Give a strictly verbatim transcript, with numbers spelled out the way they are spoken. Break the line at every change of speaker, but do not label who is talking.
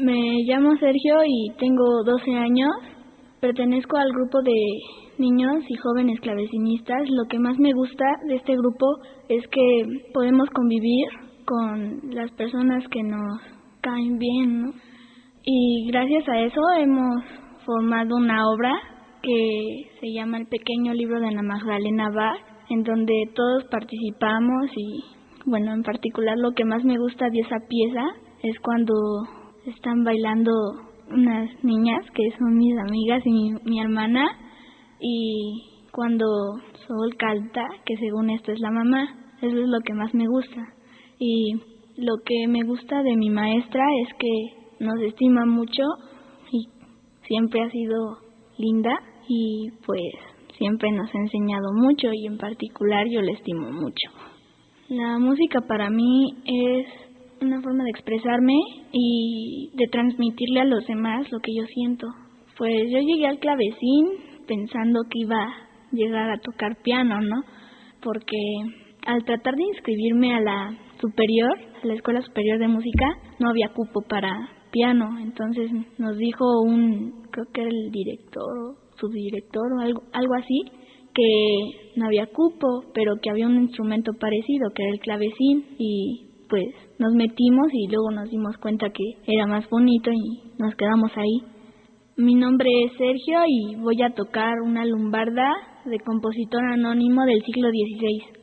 Me llamo Sergio y tengo doce años. Pertenezco al grupo de niños y jóvenes clavecinistas. Lo que más me gusta de este grupo es que podemos convivir con las personas que nos caen bien, ¿no? Y gracias a eso hemos formado una obra que se llama El Pequeño Libro de Ana Magdalena Bach, en donde todos participamos y, bueno, en particular lo que más me gusta de esa pieza es cuando están bailando unas niñas que son mis amigas y mi, mi hermana, y cuando Sol canta, que según esto es la mamá. Eso es lo que más me gusta. Y lo que me gusta de mi maestra es que nos estima mucho y siempre ha sido linda y pues siempre nos ha enseñado mucho, y en particular yo la estimo mucho. La música para mí es una forma de expresarme y de transmitirle a los demás lo que yo siento. Pues yo llegué al clavecín pensando que iba a llegar a tocar piano, ¿no? Porque al tratar de inscribirme a la superior, a la Escuela Superior de Música, no había cupo para piano. Entonces nos dijo un, creo que era el director o subdirector o algo, algo así, que no había cupo, pero que había un instrumento parecido, que era el clavecín, y pues nos metimos y luego nos dimos cuenta que era más bonito y nos quedamos ahí. Mi nombre es Sergio y voy a tocar una lumbarda de compositor anónimo del siglo dieciséis.